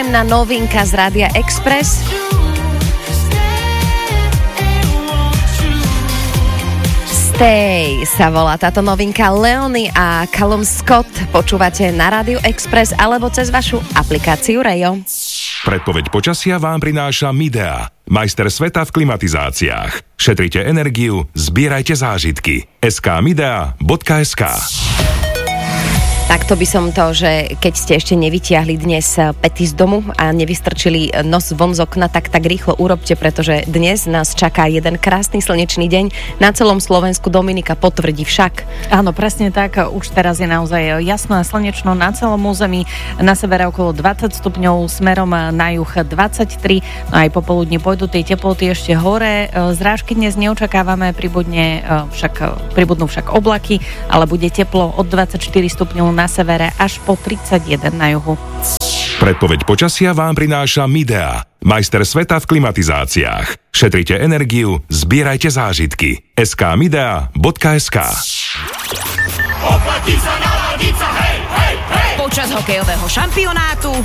Príjemná novinka z Rádia Express. Stay sa volá táto novinka. Leony a Callum Scott počúvate na Rádiu Express alebo cez vašu aplikáciu Rayo. Predpoveď počasia vám prináša Midea, majster sveta v klimatizáciách. Šetrite energiu, zbierajte zážitky. skmidea.sk. Takto by som to, že keď ste ešte nevytiahli dnes pety z domu a nevystrčili nos von z okna, tak rýchlo urobte, pretože dnes nás čaká jeden krásny slnečný deň na celom Slovensku. Dominika potvrdí však. Áno, presne tak. Už teraz je naozaj jasno a slnečno na celom území. Na severe okolo 20 stupňov, smerom na juh 23. No aj popoludní pôjdu tie teploty ešte hore. Zrážky dnes neočakávame, pribudnú však oblaky, ale bude teplo od 24 stupňov na severe až po 31 na juhu. Predpoveď počasia vám prináša Midea, majster sveta v klimatizáciách. Šetrite energiu, zbierajte zážitky. skmidea.sk. Oplatí sa naladiť sa, hej, hej, hej! Počas hokejového šampionátu